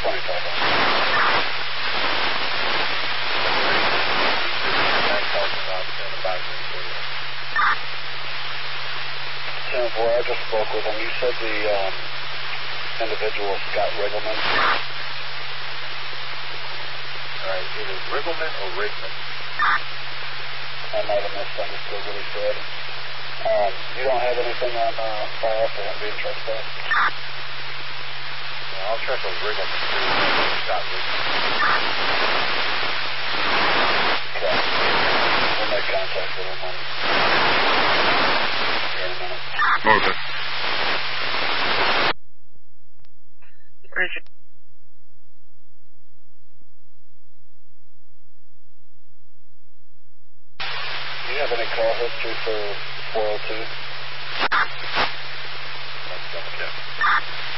10-4, I just spoke with him. You said the individual was Scott Riggleman. Alright, either Riggleman or Rigman. I might have misunderstood what he said. You don't have anything on file for him being trespassed? Yeah, I'll check with Riggleman too. Scott Riggleman. Okay. We'll make contact with him here in a minute. Okay. Do you have any call history for 402? Let's double check.